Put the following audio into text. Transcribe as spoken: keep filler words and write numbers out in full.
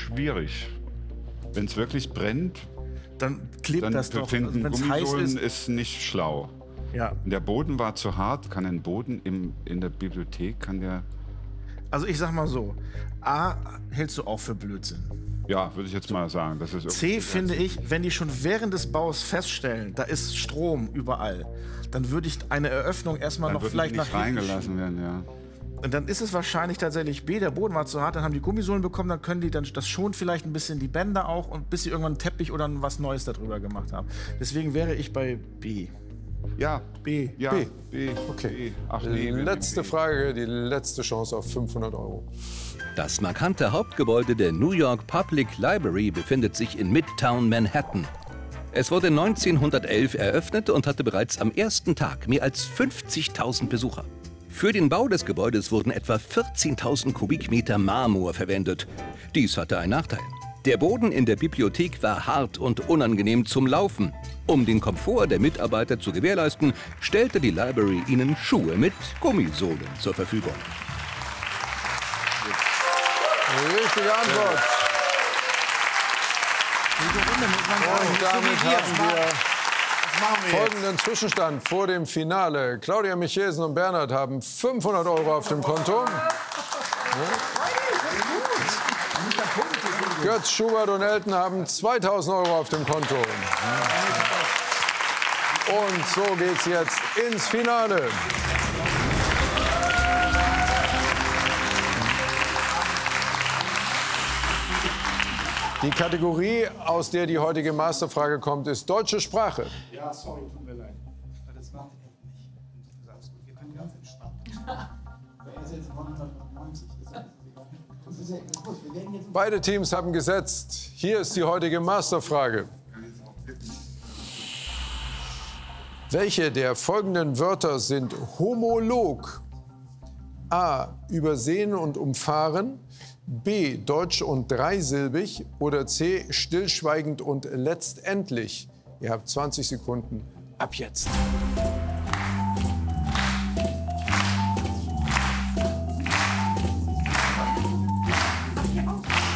schwierig. Wenn es wirklich brennt, dann klebt dann das doch. finden Also, wenn's heiß Gummisohlen ist, ist nicht schlau. ja. Der Boden war zu hart, kann ein Boden im, in der Bibliothek, kann der... Also ich sag mal so, A, hältst du auch für Blödsinn. Ja, würde ich jetzt mal sagen. Das ist C, finde ich, wenn die schon während des Baus feststellen, da ist Strom überall, dann würde ich eine Eröffnung erstmal noch vielleicht nach nicht hinten reingelassen schieben. werden, ja. Und dann ist es wahrscheinlich tatsächlich B, der Boden war zu hart, dann haben die Gummisohlen bekommen, dann können die dann, das schont vielleicht ein bisschen die Bänder auch und bis sie irgendwann einen Teppich oder was Neues darüber gemacht haben. Deswegen wäre ich bei B. Ja, B. ja, B. B. Okay. B. Ach nee, wir Letzte nehmen B. Frage, die letzte Chance auf fünfhundert Euro. Das markante Hauptgebäude der New York Public Library befindet sich in Midtown Manhattan. Es wurde neunzehnhundertelf eröffnet und hatte bereits am ersten Tag mehr als fünfzigtausend Besucher. Für den Bau des Gebäudes wurden etwa vierzehntausend Kubikmeter Marmor verwendet. Dies hatte einen Nachteil. Der Boden in der Bibliothek war hart und unangenehm zum Laufen. Um den Komfort der Mitarbeiter zu gewährleisten, stellte die Library ihnen Schuhe mit Gummisohlen zur Verfügung. Richtige Antwort. Und damit haben wir folgenden Zwischenstand vor dem Finale. Claudia Michels und Bernhard haben fünfhundert Euro auf dem Konto. Götz, Schubert und Elton haben zweitausend Euro auf dem Konto. Und so geht's jetzt ins Finale. Die Kategorie, aus der die heutige Masterfrage kommt, ist deutsche Sprache. Ja, sorry, tut mir leid. Das macht ihr nicht. Alles gut, wir können ganz entspannt. Er ist jetzt neunhundertneunzig. Das ist ja gut. Wir werden jetzt Beide Teams haben gesetzt. Hier ist die heutige Masterfrage. Welche der folgenden Wörter sind homolog? A. Übersehen und umfahren. B. Deutsch und dreisilbig. Oder C. Stillschweigend und letztendlich. Ihr habt zwanzig Sekunden ab jetzt.